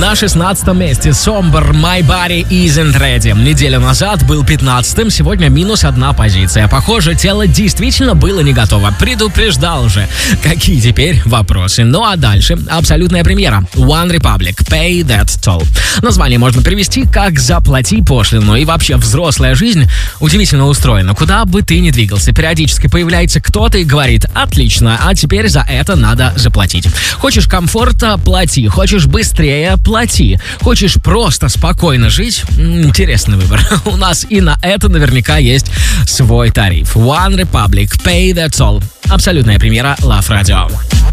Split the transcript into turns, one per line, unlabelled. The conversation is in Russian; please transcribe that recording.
На 16-м месте Somber My Body Isn't Ready. Неделю назад был 15-м, сегодня минус одна позиция. Похоже, тело действительно было не готово. Предупреждал же. Какие теперь вопросы? Ну а дальше абсолютная премьера. One Republic, Pay That Toll. Название можно перевести как «Заплати пошлину». И вообще взрослая жизнь удивительно устроена. Куда бы ты ни двигался, периодически появляется кто-то и говорит: отлично, а теперь за это надо заплатить. Хочешь комфорта — плати. Хочешь быстрее — плати. Хочешь просто спокойно жить — интересный выбор. У нас и на это наверняка есть свой тариф. One Republic, Pay That Toll. Абсолютная премьера Love Radio.